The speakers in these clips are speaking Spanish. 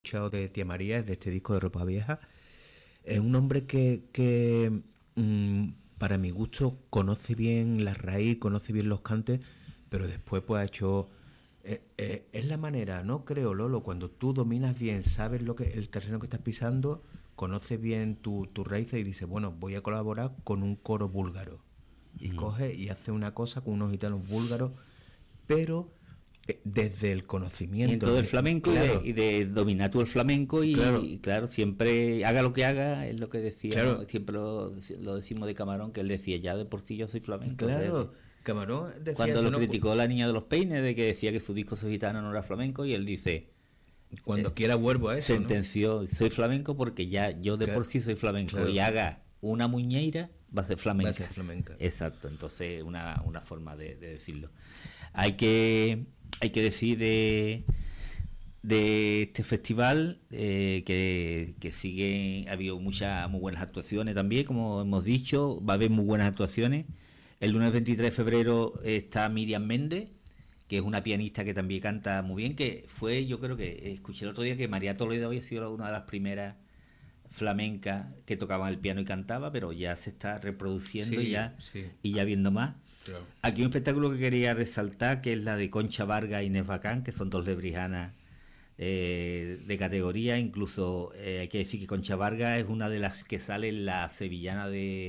Escuchado de Tía María, es de este disco de Ropa Vieja. Es un hombre que para mi gusto conoce bien la raíz, conoce bien los cantes, pero después pues ha hecho... es la manera, ¿no? Creo, Lolo, cuando tú dominas bien, sabes lo que el terreno que estás pisando, conoces bien tu raíz y dices, bueno, voy a colaborar con un coro búlgaro. Y coge y hace una cosa con unos gitanos búlgaros, pero desde el Y en conocimiento todo el flamenco, claro, y de dominar tú el flamenco claro, y claro, siempre haga lo que haga, es lo que decía, ¿no? claro. Siempre lo decimos de Camarón, que él decía, ya de por sí yo soy flamenco. O sea, Claro, Camarón decía cuando eso, lo ¿no? criticó la niña de los peines, de que decía que su disco Soy Gitano no era flamenco, y él dice, Cuando quiera vuelvo a eso, ¿no? sentenció, soy flamenco porque ya yo de por Claro, sí soy flamenco, y claro, haga una muñeira, va a ser va a ser flamenca. flamenca. Exacto, entonces una forma de decirlo. Hay que decir de este festival que sigue, ha habido muchas muy buenas actuaciones también, como hemos dicho, va a haber muy buenas actuaciones. El lunes 23 de febrero está Miriam Méndez, que es una pianista que también canta muy bien, que fue, yo creo que escuché el otro día que María Toledo había sido una de las primeras flamencas que tocaban el piano y cantaba, pero ya se está reproduciendo Sí, sí, y ya viendo más. claro. Aquí un espectáculo que quería resaltar, que es la de Concha Vargas y Inés Bacán, que son dos lebrijanas de categoría. Incluso hay que decir que Concha Vargas es una de las que sale en la sevillana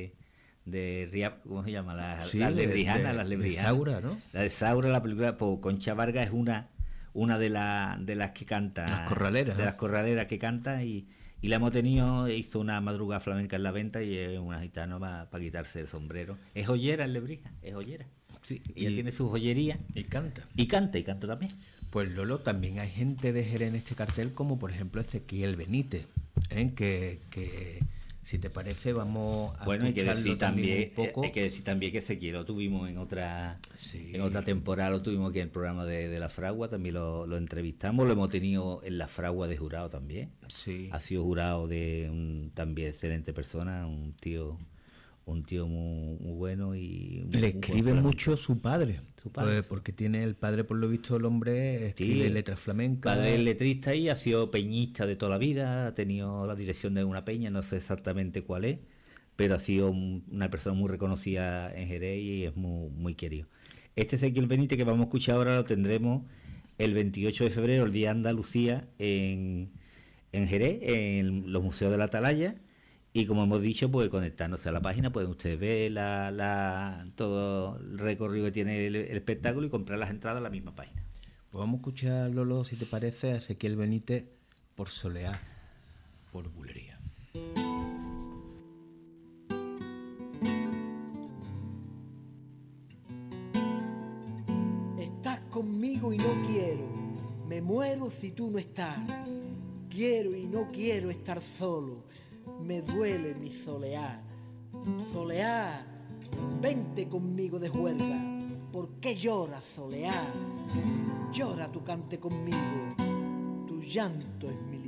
de Riab, ¿cómo se llama? Sí, Las lebrijanas, las de lebrijanas. Saura, ¿no? La de Saura, la película, pues Concha Vargas es una de las que canta, Las corraleras, de ¿no? las corraleras que canta, y la hemos tenido, hizo una madrugada flamenca en la venta, y es una gitana para quitarse el sombrero. Es joyera en Lebrija, es joyera. Sí, Ella tiene su joyería y canta. y canta también. Pues Lolo, también hay gente de Jerez en este cartel, como por ejemplo Ezequiel Benítez, ¿eh? Que si te parece vamos a Bueno, escucharlo también un poco. hay que decir también que Ezequiel lo tuvimos Sí. en otra temporada, lo tuvimos aquí en el programa de La Fragua, también lo entrevistamos, lo hemos tenido en La Fragua de jurado también. Sí. Ha sido jurado de un también excelente persona, un tío muy bueno y Le escribe buen mucho su padre, padre, porque tiene el padre, por lo visto, el hombre escribe sí, letras flamencas. padre es letrista y ha sido peñista de toda la vida, ha tenido la dirección de una peña, no sé exactamente cuál es, pero ha sido una persona muy reconocida en Jerez y es muy querido. Este Ezequiel Benítez que vamos a escuchar ahora lo tendremos el 28 de febrero, el Día de Andalucía, en Jerez, en los museos de la Atalaya. Y como hemos dicho, pues conectándose a la página pueden ustedes ver todo el recorrido que tiene el espectáculo y comprar las entradas en la misma página. Pues vamos a escuchar, Lolo, si te parece, a Ezequiel Benítez por Soleá, por Bulería. Estás conmigo y no quiero, me muero si tú no estás. Quiero y no quiero estar solo, me duele mi soleá. Soleá, vente conmigo de juerga. ¿Por qué lloras, soleá? Llora tu cante conmigo, tu llanto es mi